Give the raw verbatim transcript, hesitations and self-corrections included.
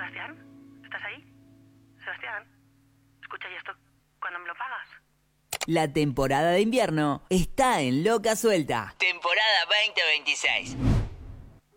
Sebastián, ¿estás ahí? Sebastián, escucha, ¿y esto cuándo me lo pagas? La temporada de invierno está en Loca Suelta. Temporada veinte veintiséis.